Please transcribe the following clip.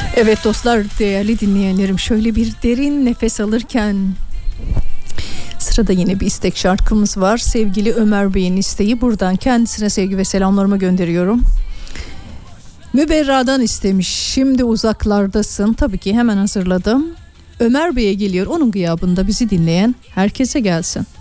Evet dostlar, değerli dinleyenlerim, şöyle bir derin nefes alırken sırada yine bir istek şarkımız var. Sevgili Ömer Bey'in isteği, buradan kendisine sevgi ve selamlarımı gönderiyorum. Müberra'dan istemiş. Şimdi uzaklardasın. Tabii ki hemen hazırladım. Ömer Bey'e geliyor. Onun gıyabında bizi dinleyen herkese gelsin.